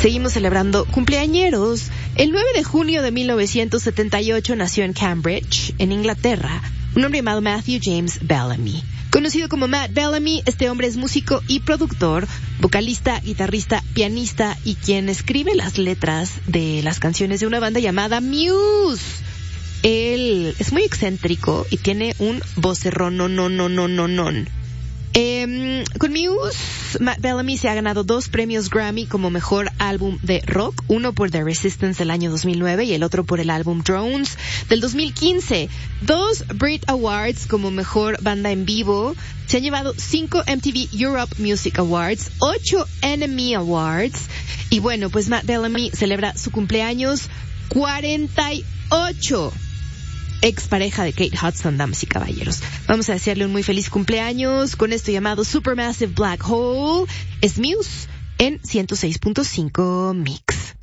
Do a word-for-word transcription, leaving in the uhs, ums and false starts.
Seguimos celebrando cumpleañeros. El nueve de junio de mil novecientos setenta y ocho nació en Cambridge, en Inglaterra, un hombre llamado Matthew James Bellamy. Conocido como Matt Bellamy, este hombre es músico y productor, vocalista, guitarrista, pianista y quien escribe las letras de las canciones de una banda llamada Muse. Él es muy excéntrico y tiene un vocerrón no no no no no no. Eh, con Muse, Matt Bellamy se ha ganado dos premios Grammy como mejor álbum de rock, uno por The Resistance del año dos mil nueve y el otro por el álbum Drones del dos mil quince. Dos Brit Awards como mejor banda en vivo. Se han llevado cinco M T V Europe Music Awards, ocho N M E Awards. Y bueno, pues Matt Bellamy celebra su cumpleaños cuarenta y ocho. Expareja de Kate Hudson, damas y caballeros. Vamos a desearle un muy feliz cumpleaños con esto llamado Supermassive Black Hole. Es Muse en ciento seis punto cinco Mix.